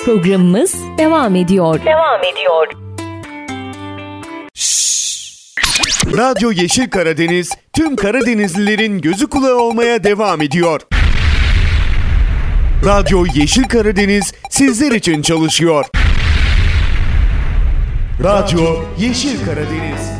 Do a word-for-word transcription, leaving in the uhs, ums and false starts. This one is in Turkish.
Programımız devam ediyor. Devam ediyor. Radyo Yeşil Karadeniz tüm Karadenizlilerin gözü kulağı olmaya devam ediyor. Radyo Yeşil Karadeniz sizler için çalışıyor. Radyo Yeşil Karadeniz.